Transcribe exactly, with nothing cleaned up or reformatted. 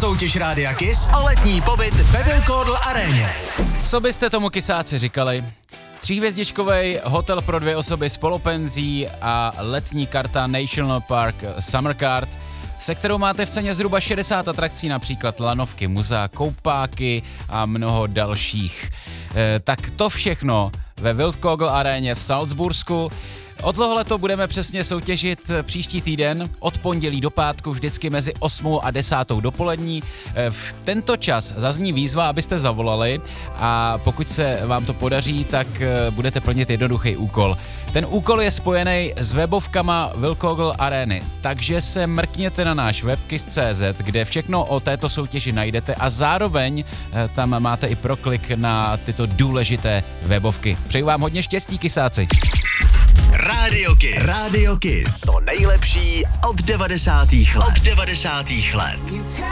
soutěž Rádia Kiss o letní pobyt ve Wilkodl aréně. Co byste tomu kysáci říkali? Tříhvězdičkovej hotel pro dvě osoby s polopenzí a letní karta National Park Summer Card, se kterou máte v ceně zhruba šedesát atrakcí, například lanovky, muzea, koupáky a mnoho dalších. E, tak to všechno ve Wilkodl aréně v Salzbursku. Od tohoto budeme přesně soutěžit příští týden od pondělí do pátku vždycky mezi osmou a desátou dopolední. V tento čas zazní výzva, abyste zavolali a pokud se vám to podaří, tak budete plnit jednoduchý úkol. Ten úkol je spojený s webovkama Wilkodl arény, takže se mrkněte na náš web kiss tečka cé zet, kde všechno o této soutěži najdete a zároveň tam máte i proklik na tyto důležité webovky. Přeju vám hodně štěstí, kysáci. Rádio Kiss. Rádio Kiss. To nejlepší od devadesátých let. Od devadesátých let.